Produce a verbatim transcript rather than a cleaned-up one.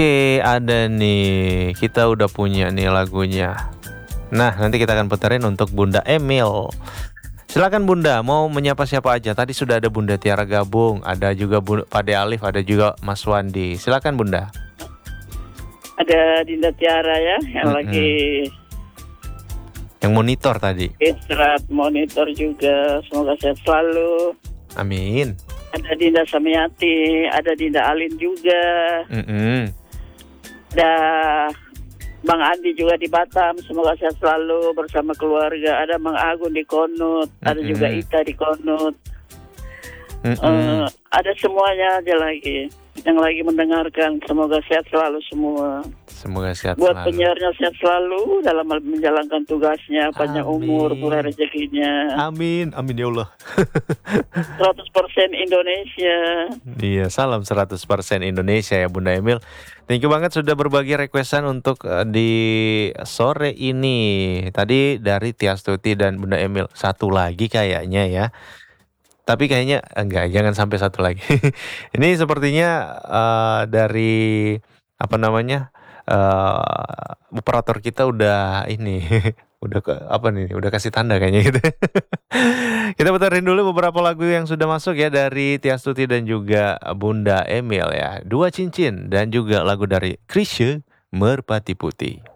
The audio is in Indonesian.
Oke, ada nih. Kita udah punya nih lagunya. Nah, nanti kita akan puterin untuk Bunda Emil. Silakan Bunda, mau menyapa siapa aja? Tadi sudah ada Bunda Tiara gabung, ada juga Bu Pade Alif, ada juga Mas Wandi. Silakan Bunda. Ada Dinda Tiara ya, yang Mm-mm. lagi Yang monitor tadi. istirahat monitor juga. Semoga sehat selalu. Amin. Ada Dinda Samiati, ada Dinda Alin juga. Mm-mm. Ada Bang Andi juga di Batam. Semoga sehat selalu bersama keluarga. Ada Bang Agun di Konut, ada Mm-mm. juga Ita di Konut. Mm-mm. Eh, ada semuanya aja lagi yang lagi mendengarkan. Semoga sehat selalu semua. Semoga sehat Buat selalu. penyiarnya sehat selalu dalam menjalankan tugasnya, panjang Amin. umur, murah rezekinya. Amin, amin ya Allah. seratus persen Indonesia. Iya, salam seratus persen Indonesia ya Bunda Emil. Thank you banget sudah berbagi requestan untuk uh, di sore ini. Tadi dari Tiastuti dan Bunda Emil. Satu lagi kayaknya ya. Tapi kayaknya enggak, jangan sampai satu lagi. Ini sepertinya uh, dari apa namanya? Uh, operator kita udah ini udah ke, apa nih? Udah kasih tanda kayaknya gitu. Kita puterin dulu beberapa lagu yang sudah masuk ya dari Tiastuti dan juga Bunda Emil ya. Dua Cincin dan juga lagu dari Chrisye Merpati Putih.